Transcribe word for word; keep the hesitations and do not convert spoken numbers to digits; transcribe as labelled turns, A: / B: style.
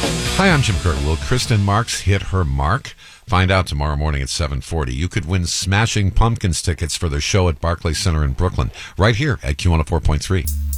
A: Hi, I'm Jim Curtin. Will Kristen Marks hit her mark? Find out tomorrow morning at seven forty. You could win Smashing Pumpkins tickets for their show at Barclays Center in Brooklyn, right here at Q one oh four point three.